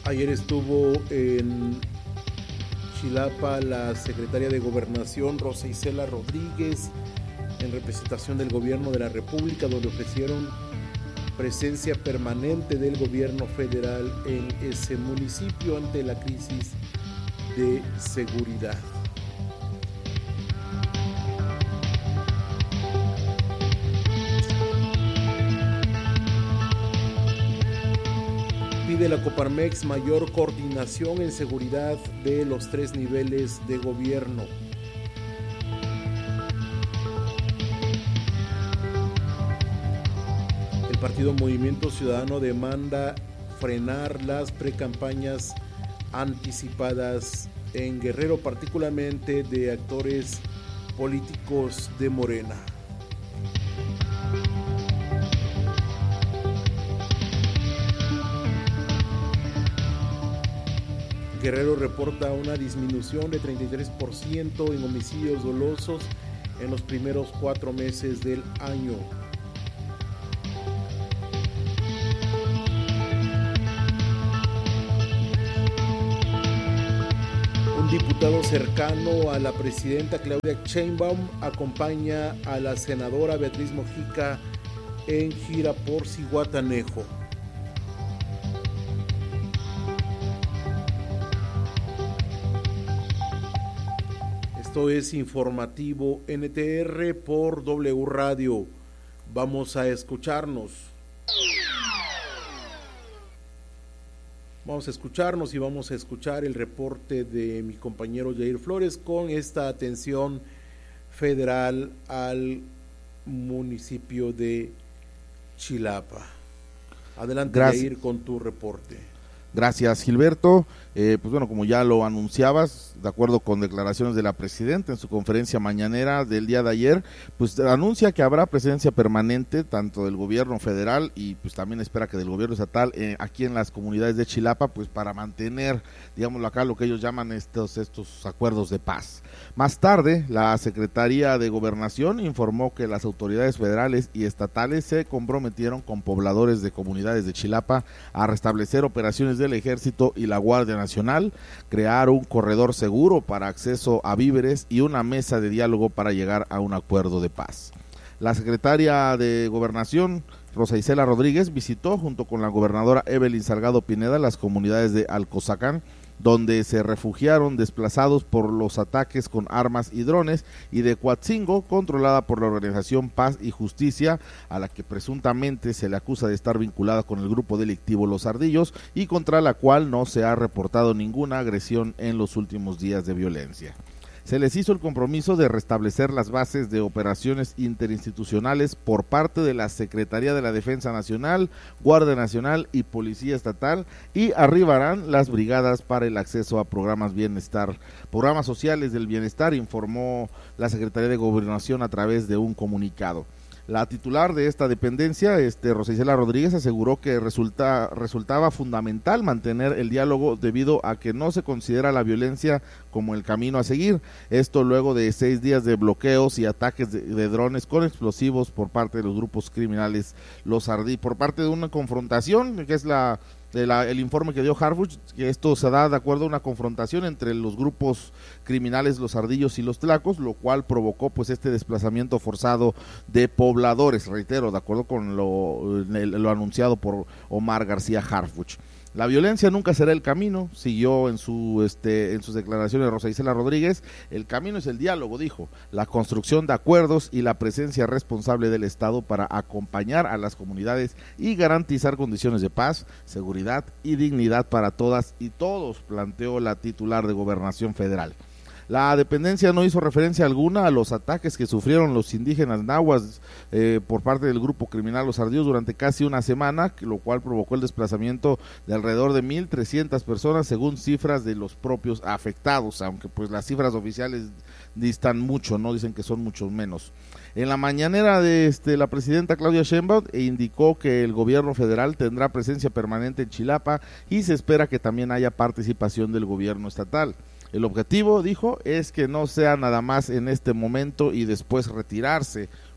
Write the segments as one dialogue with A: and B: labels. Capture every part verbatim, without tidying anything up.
A: Ayer estuvo en Chilapa la secretaria de Gobernación, Rosa Isela Rodríguez, en representación del gobierno de la República, donde ofrecieron presencia permanente del gobierno federal en ese municipio ante la crisis de seguridad. Pide la Coparmex mayor coordinación en seguridad de los tres niveles de gobierno. El Partido Movimiento Ciudadano demanda frenar las precampañas anticipadas en Guerrero, particularmente de actores políticos de Morena. Guerrero reporta una disminución de treinta y tres por ciento en homicidios dolosos en los primeros cuatro meses del año. Un diputado cercano a la presidenta Claudia Sheinbaum acompaña a la senadora Beatriz Mojica en gira por Zihuatanejo. Esto es Informativo N T R por W Radio. Vamos a escucharnos. Vamos a escucharnos y vamos a escuchar el reporte de mi compañero Jair Flores con esta atención federal al municipio de Chilapa. Adelante,
B: Gracias.
A: Jair, con tu reporte.
B: Gracias, Gilberto. Eh, pues bueno, como ya lo anunciabas, de acuerdo con declaraciones de la presidenta en su conferencia mañanera del día de ayer, pues anuncia que habrá presencia permanente tanto del gobierno federal y pues también espera que del gobierno estatal eh, aquí en las comunidades de Chilapa, pues para mantener, digámoslo acá, lo que ellos llaman estos, estos acuerdos de paz. Más tarde, la Secretaría de Gobernación informó que las autoridades federales y estatales se comprometieron con pobladores de comunidades de Chilapa a restablecer operaciones del Ejército y la Guardia Nacional, crear un corredor seguro para acceso a víveres y una mesa de diálogo para llegar a un acuerdo de paz. La secretaria de Gobernación, Rosa Isela Rodríguez, visitó junto con la gobernadora Evelyn Salgado Pineda las comunidades de Alcozacán, donde se refugiaron desplazados por los ataques con armas y drones, y de Coatzingo, controlada por la organización Paz y Justicia, a la que presuntamente se le acusa de estar vinculada con el grupo delictivo Los Ardillos, y contra la cual no se ha reportado ninguna agresión en los últimos días de violencia. Se les hizo el compromiso de restablecer las bases de operaciones interinstitucionales por parte de la Secretaría de la Defensa Nacional, Guardia Nacional y Policía Estatal, y arribarán las brigadas para el acceso a programas bienestar, programas sociales del bienestar, informó la Secretaría de Gobernación a través de un comunicado. La titular de esta dependencia, este, Rosa Isela Rodríguez, aseguró que resulta, resultaba fundamental mantener el diálogo debido a que no se considera la violencia como el camino a seguir. Esto luego de seis días de bloqueos y ataques de, de drones con explosivos por parte de los grupos criminales Los Ardillos, por parte de una confrontación, que es la... De la, el informe que dio Harfuch, que esto se da de acuerdo a una confrontación entre los grupos criminales Los Ardillos y Los Tlacos, lo cual provocó pues este desplazamiento forzado de pobladores, reitero, de acuerdo con lo, lo anunciado por Omar García Harfuch. La violencia nunca será el camino, siguió en su este en sus declaraciones Rosa Isela Rodríguez. El camino es el diálogo, dijo, la construcción de acuerdos y la presencia responsable del Estado para acompañar a las comunidades y garantizar condiciones de paz, seguridad y dignidad para todas y todos, planteó la titular de Gobernación Federal. La dependencia no hizo referencia alguna a los ataques que sufrieron los indígenas nahuas eh, por parte del grupo criminal Los Ardillos durante casi una semana, lo cual provocó el desplazamiento de alrededor de mil trescientas personas según cifras de los propios afectados, aunque pues las cifras oficiales distan mucho, no dicen que son mucho menos. En la mañanera de este, la presidenta Claudia Sheinbaum indicó que el gobierno federal tendrá presencia permanente en Chilapa y se espera que también haya participación del gobierno estatal. El objetivo, dijo, es que no sea nada más en este momento y después retirarse,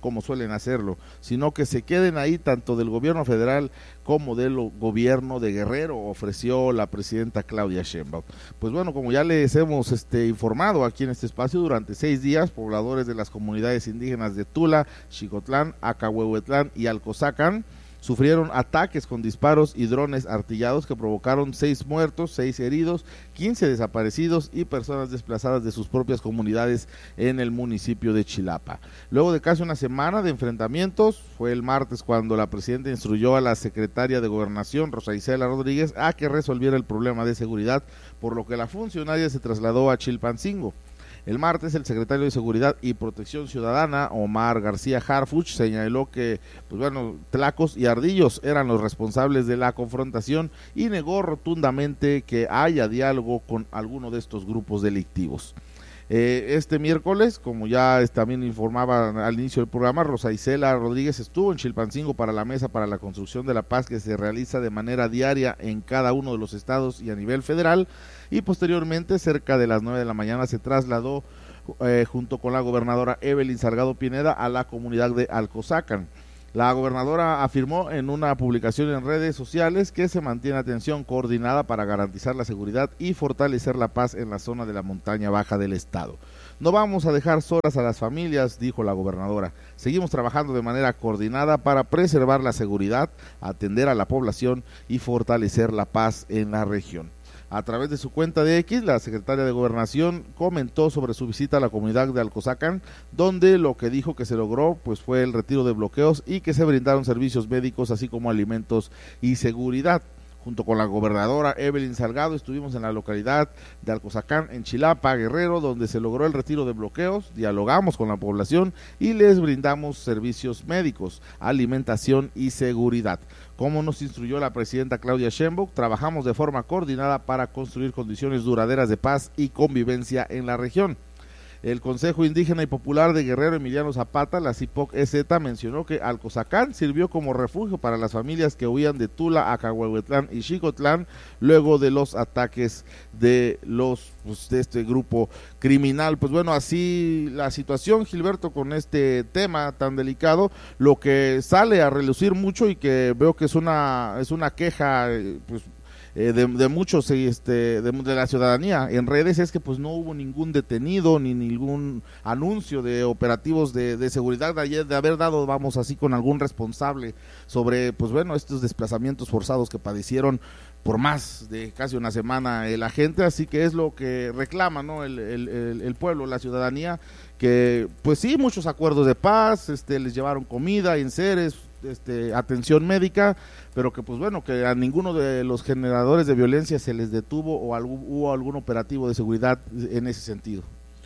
B: como suelen hacerlo, sino que se queden ahí tanto del gobierno federal como del gobierno de Guerrero, ofreció la presidenta Claudia Sheinbaum. Pues bueno, como ya les hemos este, informado aquí en este espacio, durante seis días, pobladores de las comunidades indígenas de Tula, Xicotlán, Acahuehuetlán y Alcozacán sufrieron ataques con disparos y drones artillados que provocaron seis muertos, seis heridos, quince desaparecidos y personas desplazadas de sus propias comunidades en el municipio de Chilapa. Luego de casi una semana de enfrentamientos, fue el martes cuando la presidenta instruyó a la secretaria de Gobernación, Rosa Isela Rodríguez, a que resolviera el problema de seguridad, por lo que la funcionaria se trasladó a Chilpancingo. El martes, el secretario de Seguridad y Protección Ciudadana, Omar García Harfuch, señaló que, pues bueno, tlacos y ardillos eran los responsables de la confrontación y negó rotundamente que haya diálogo con alguno de estos grupos delictivos. Eh, este miércoles, como ya también informaba al inicio del programa, Rosa Isela Rodríguez estuvo en Chilpancingo para la Mesa para la Construcción de la Paz, que se realiza de manera diaria en cada uno de los estados y a nivel federal, y posteriormente, cerca de las nueve de la mañana, se trasladó eh, junto con la gobernadora Evelyn Salgado Pineda a la comunidad de Alcozacán. La gobernadora afirmó en una publicación en redes sociales que se mantiene atención coordinada para garantizar la seguridad y fortalecer la paz en la zona de la montaña baja del estado. No vamos a dejar solas a las familias, dijo la gobernadora. Seguimos trabajando de manera coordinada para preservar la seguridad, atender a la población y fortalecer la paz en la región. A través de su cuenta de X, la secretaria de Gobernación comentó sobre su visita a la comunidad de Alcozacán, donde lo que dijo que se logró pues fue el retiro de bloqueos y que se brindaron servicios médicos, así como alimentos y seguridad. Junto con la gobernadora Evelyn Salgado estuvimos en la localidad de Alcozacán, en Chilapa, Guerrero, donde se logró el retiro de bloqueos, dialogamos con la población y les brindamos servicios médicos, alimentación y seguridad. Como nos instruyó la presidenta Claudia Sheinbaum, trabajamos de forma coordinada para construir condiciones duraderas de paz y convivencia en la región. El Consejo Indígena y Popular de Guerrero Emiliano Zapata, la C I P O C E Z, mencionó que Alcozacán sirvió como refugio para las familias que huían de Tula, Acahuehuetlán y Xicotlán luego de los ataques de los pues, de este grupo criminal. Pues bueno, así la situación, Gilberto, con este tema tan delicado. Lo que sale a relucir mucho y que veo que es una es una queja pues Eh, de, de muchos este de, de la ciudadanía en redes es que pues no hubo ningún detenido ni ningún anuncio de operativos de, de seguridad de, ayer, de haber dado, vamos así, con algún responsable sobre pues bueno estos desplazamientos forzados que padecieron por más de casi una semana eh, la gente, así que es lo que reclama, ¿no? el, el, el, el pueblo, la ciudadanía, que pues sí, muchos acuerdos de paz, este les llevaron comida, enseres, este, atención médica, pero que pues bueno, que a ninguno de los generadores de violencia se les detuvo o algún, hubo algún operativo de seguridad en ese sentido.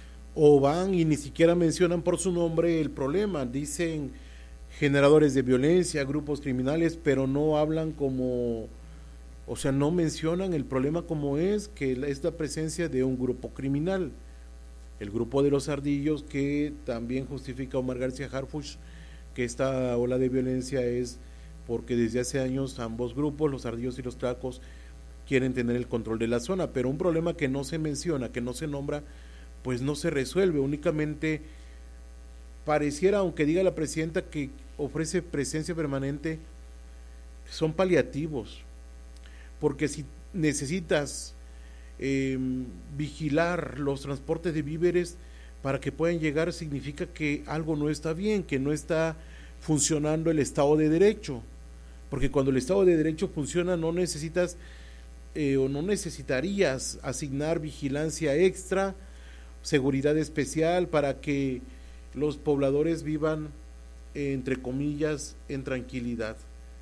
A: O van y ni siquiera mencionan por su nombre el problema, dicen generadores de violencia, grupos criminales, pero no hablan como, o sea, no mencionan el problema como es, que es la presencia de un grupo criminal, el grupo de los ardillos, que también justifica Omar García Harfuch, que esta ola de violencia es porque desde hace años ambos grupos, los ardillos y los tlacos, quieren tener el control de la zona, pero un problema que no se menciona, que no se nombra, pues no se resuelve, únicamente pareciera, aunque diga la presidenta que ofrece presencia permanente, son paliativos, porque si necesitas eh, vigilar los transportes de víveres para que puedan llegar, significa que algo no está bien, que no está funcionando el Estado de Derecho, porque cuando el Estado de Derecho funciona no necesitas eh, o no necesitarías asignar vigilancia extra, seguridad especial para que los pobladores vivan, eh, entre comillas, en tranquilidad.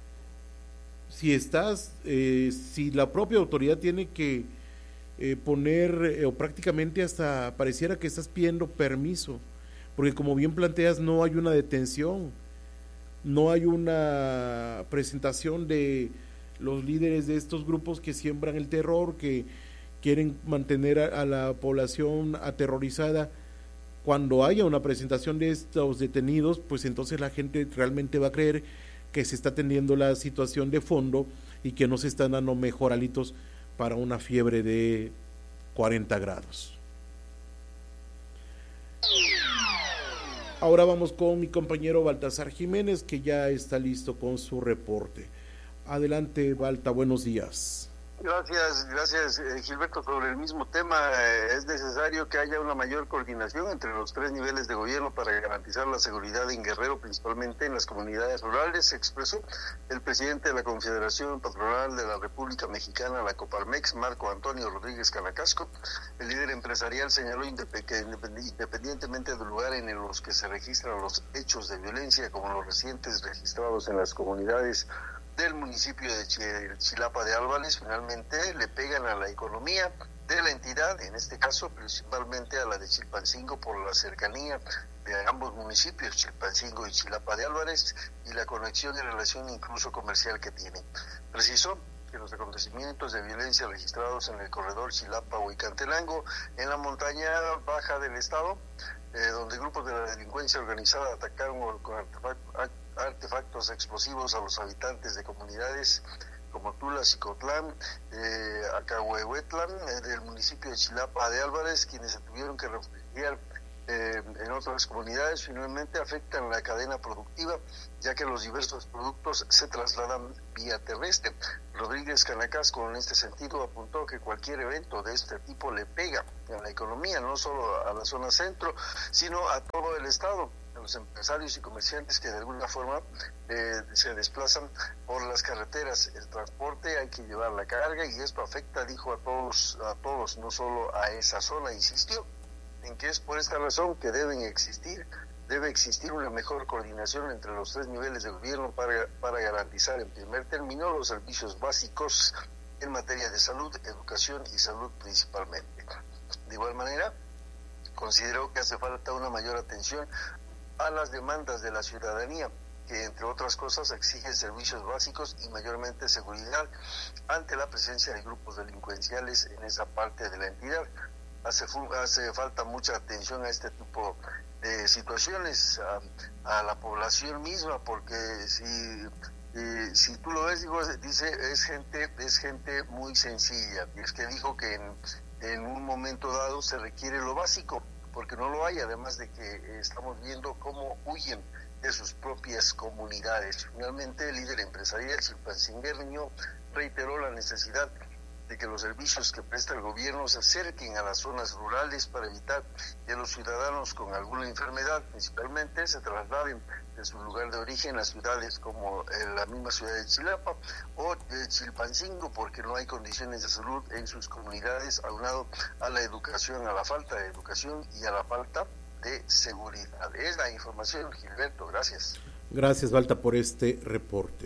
A: Si estás, eh, si la propia autoridad tiene que eh, poner, eh, o prácticamente hasta pareciera que estás pidiendo permiso, porque como bien planteas, no hay una detención, no hay una presentación de los líderes de estos grupos que siembran el terror, que quieren mantener a, a la población aterrorizada. Cuando haya una presentación de estos detenidos, pues entonces la gente realmente va a creer que se está atendiendo la situación de fondo y que no se están dando mejoralitos para una fiebre de cuarenta grados. Ahora vamos con mi compañero Baltasar Jiménez, que ya está listo con su reporte. Adelante, Balta, buenos días.
C: Gracias, gracias eh, Gilberto. Sobre el mismo tema, eh, es necesario que haya una mayor coordinación entre los tres niveles de gobierno para garantizar la seguridad en Guerrero, principalmente en las comunidades rurales, expresó el presidente de la Confederación Patronal de la República Mexicana, la Coparmex, Marco Antonio Rodríguez Canacasco. El líder empresarial señaló que independientemente del lugar en los que se registran los hechos de violencia, como los recientes registrados en las comunidades del municipio de Chilapa de Álvarez, finalmente le pegan a la economía de la entidad, en este caso principalmente a la de Chilpancingo por la cercanía de ambos municipios, Chilpancingo y Chilapa de Álvarez, y la conexión y relación incluso comercial que tienen. Precisó que los acontecimientos de violencia registrados en el corredor Chilapa-Huicantelango, en la montaña baja del estado, eh, donde grupos de la delincuencia organizada atacaron con artefactos artefactos explosivos a los habitantes de comunidades como Tula, Cicotlán, eh, Acahuehuetlán, eh, del municipio de Chilapa de Álvarez, quienes se tuvieron que refugiar eh, en otras comunidades, finalmente afectan la cadena productiva, ya que los diversos productos se trasladan vía terrestre. Rodríguez Canacasco, en este sentido, apuntó que cualquier evento de este tipo le pega a la economía, no solo a la zona centro, sino a todo el estado, a los empresarios y comerciantes que de alguna forma eh, se desplazan por las carreteras. El transporte hay que llevar la carga y esto afecta, dijo, a todos, a todos, no solo a esa zona. Insistió en que es por esta razón que deben existir, debe existir una mejor coordinación entre los tres niveles de gobierno para, para garantizar en primer término los servicios básicos en materia de salud, educación y salud principalmente. De igual manera, consideró que hace falta una mayor atención a las demandas de la ciudadanía, que entre otras cosas exige servicios básicos y mayormente seguridad ante la presencia de grupos delincuenciales en esa parte de la entidad. Hace, hace falta mucha atención a este tipo de situaciones, a, a la población misma, porque si eh, si tú lo ves, digo, dice, es gente, es gente muy sencilla, y es que dijo que en, en un momento dado se requiere lo básico, porque no lo hay, además de que estamos viendo cómo huyen de sus propias comunidades. Finalmente, el líder empresarial chilpancingueño reiteró la necesidad de que los servicios que presta el gobierno se acerquen a las zonas rurales para evitar que los ciudadanos con alguna enfermedad, principalmente, se trasladen de su lugar de origen a ciudades como la misma ciudad de Chilapa o de Chilpancingo, porque no hay condiciones de salud en sus comunidades, aunado a la educación, a la falta de educación y a la falta de seguridad. Es la información, Gilberto, gracias.
A: Gracias, Balta, por este reporte.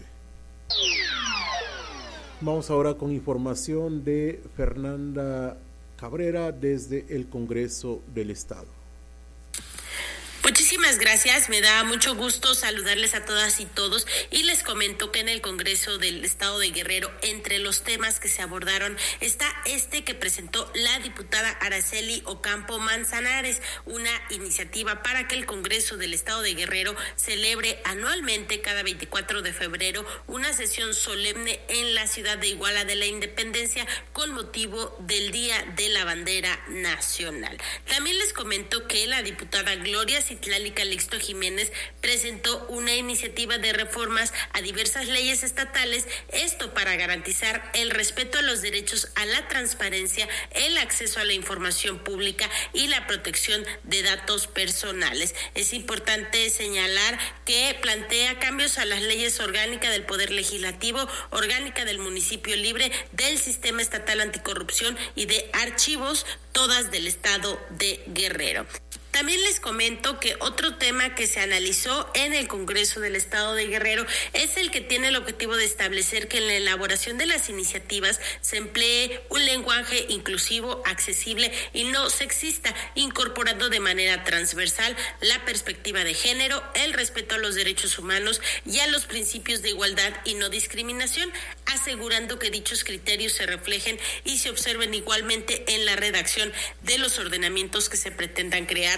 A: Vamos ahora con información de Fernanda Cabrera desde el Congreso del Estado.
D: Muchísimas gracias, me da mucho gusto saludarles a todas y todos y les comento que en el Congreso del Estado de Guerrero, entre los temas que se abordaron está este que presentó la diputada Araceli Ocampo Manzanares, una iniciativa para que el Congreso del Estado de Guerrero celebre anualmente cada veinticuatro de febrero una sesión solemne en la ciudad de Iguala de la Independencia con motivo del Día de la Bandera Nacional. También les comento que la diputada Gloria Citlali Calixto Jiménez presentó una iniciativa de reformas a diversas leyes estatales, esto para garantizar el respeto a los derechos a la transparencia, el acceso a la información pública y la protección de datos personales. Es importante señalar que plantea cambios a las leyes orgánicas del Poder Legislativo, orgánica del Municipio Libre, del Sistema Estatal Anticorrupción y de archivos, todas del Estado de Guerrero. También les comento que otro tema que se analizó en el Congreso del Estado de Guerrero es el que tiene el objetivo de establecer que en la elaboración de las iniciativas se emplee un lenguaje inclusivo, accesible y no sexista, incorporando de manera transversal la perspectiva de género, el respeto a los derechos humanos y a los principios de igualdad y no discriminación, asegurando que dichos criterios se reflejen y se observen igualmente en la redacción de los ordenamientos que se pretendan crear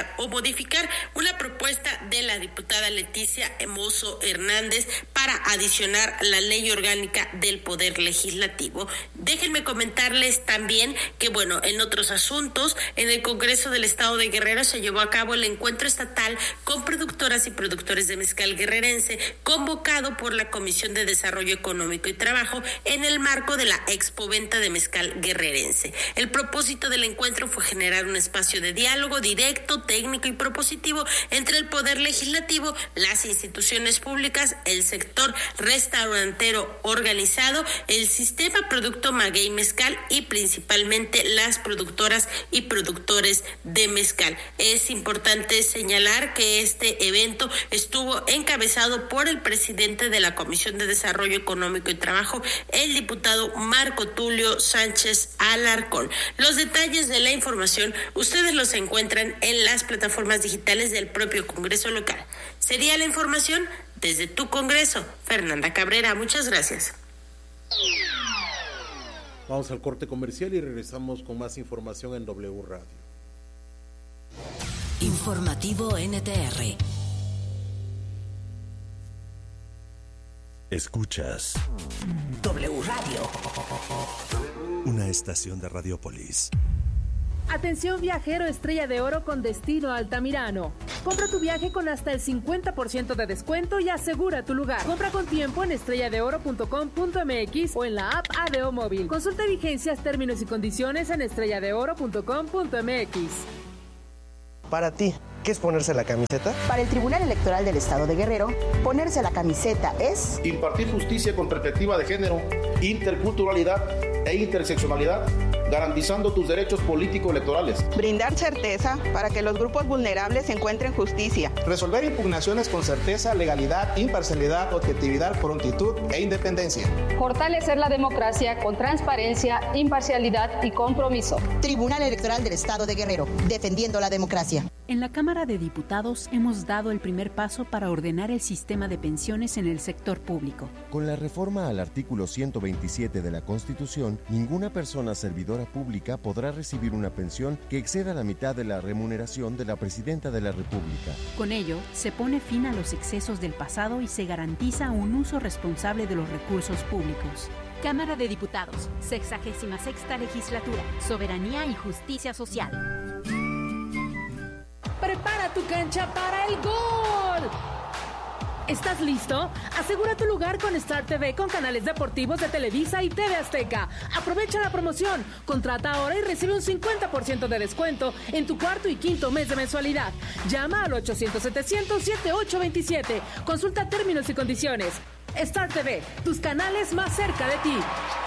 D: derogar o modificar una propuesta de la diputada Leticia Mozo Hernández para adicionar la ley orgánica del Poder Legislativo. Déjenme comentarles también que, bueno, en otros asuntos, en el Congreso del Estado de Guerrero se llevó a cabo el encuentro estatal con productoras y productores de mezcal guerrerense, convocado por la Comisión de Desarrollo Económico y Trabajo en el marco de la Expoventa de Mezcal Guerrerense. El propósito del encuentro fue generar un espacio de diálogo directo, técnico y propositivo entre el Poder Legislativo, las instituciones públicas, el sector restaurantero organizado, el sistema producto maguey mezcal y principalmente las productoras y productores de mezcal. Es importante señalar que este evento estuvo encabezado por el presidente de la Comisión de Desarrollo Económico y Trabajo, el diputado Marco Tulio Sánchez Alarcón. Los detalles de la información ustedes los encuentran en las plataformas digitales del propio Congreso local. Sería la información desde tu Congreso. Fernanda Cabrera, muchas gracias.
A: Vamos al corte comercial y regresamos con más información en W Radio.
E: Informativo N T R.
F: Escuchas
E: W Radio.
F: Una estación de Radiopolis.
G: Atención viajero Estrella de Oro con destino Altamirano. Compra tu viaje con hasta el cincuenta por ciento de descuento y asegura tu lugar. Compra con tiempo en estrella de oro punto com punto m x o en la app A D O Móvil. Consulta vigencias, términos y condiciones en estrella de oro punto com punto m x.
H: Para ti, ¿qué es ponerse la camiseta?
I: Para el Tribunal Electoral del Estado de Guerrero, ponerse la camiseta es...
J: impartir justicia con perspectiva de género, interculturalidad e interseccionalidad, garantizando tus derechos político-electorales.
K: Brindar certeza para que los grupos vulnerables encuentren justicia.
L: Resolver impugnaciones con certeza, legalidad, imparcialidad, objetividad, prontitud e independencia.
M: Fortalecer la democracia con transparencia, imparcialidad y compromiso.
I: Tribunal Electoral del Estado de Guerrero, defendiendo la democracia.
N: En la Cámara de Diputados hemos dado el primer paso para ordenar el sistema de pensiones en el sector público.
O: Con la reforma al artículo ciento veintisiete de la Constitución, ninguna persona servidora pública podrá recibir una pensión que exceda la mitad de la remuneración de la Presidenta de la República.
N: Con ello, se pone fin a los excesos del pasado y se garantiza un uso responsable de los recursos públicos.
P: Cámara de Diputados, sexagésima sexta legislatura, soberanía y justicia social.
G: Prepara tu cancha para el gol. ¿Estás listo? Asegura tu lugar con Star T V con canales deportivos de Televisa y T V Azteca. Aprovecha la promoción. Contrata ahora y recibe un cincuenta por ciento de descuento en tu cuarto y quinto mes de mensualidad. Llama al ochocientos setecientos setenta y ocho veintisiete. Consulta términos y condiciones. Star T V, tus canales más cerca de ti.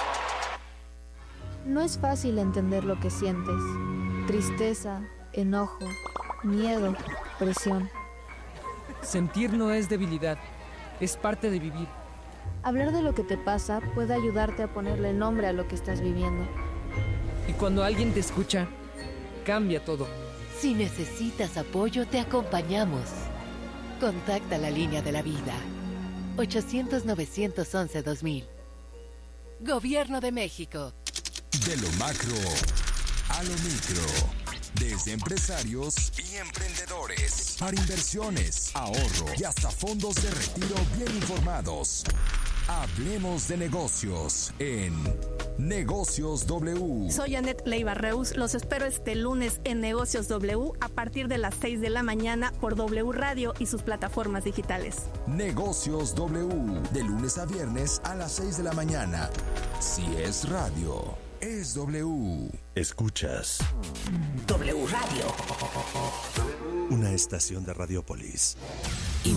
Q: No es fácil entender lo que sientes. Tristeza, enojo, miedo, presión.
R: Sentir no es debilidad, es parte de vivir.
Q: Hablar de lo que te pasa puede ayudarte a ponerle nombre a lo que estás viviendo.
R: Y cuando alguien te escucha, cambia todo.
E: Si necesitas apoyo, te acompañamos. Contacta la línea de la vida. ochocientos, novecientos once, dos mil. Gobierno de México.
F: De lo macro a lo micro. Desde empresarios y emprendedores, para inversiones, ahorro y hasta fondos de retiro bien informados. Hablemos de negocios en Negocios W.
S: Soy Anet Leiva Reus. Los espero este lunes en Negocios W a partir de las seis de la mañana por W Radio y sus plataformas digitales.
F: Negocios W, de lunes a viernes a las seis de la mañana. Si es radio, es W. Escuchas
E: W Radio.
F: Una estación de Radiopolis.